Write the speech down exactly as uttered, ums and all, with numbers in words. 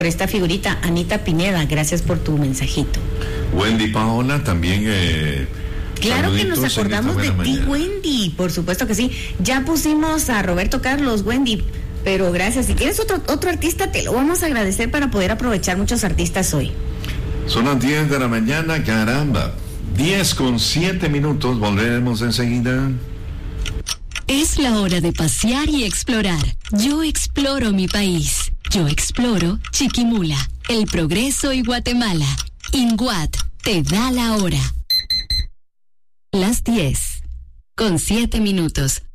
esta figurita, Anita Pineda, gracias por tu mensajito. Wendy Paola también. Eh, claro que nos acordamos de ti, mañana. Wendy, por supuesto que sí. Ya pusimos a Roberto Carlos, Wendy, pero gracias. Si tienes otro, otro artista, te lo vamos a agradecer para poder aprovechar muchos artistas hoy. Son las diez de la mañana, caramba. diez con siete minutos, volveremos enseguida. Es la hora de pasear y explorar. Yo exploro mi país. Yo exploro Chiquimula, El Progreso y Guatemala. INGUAT te da la hora. Las diez con siete minutos.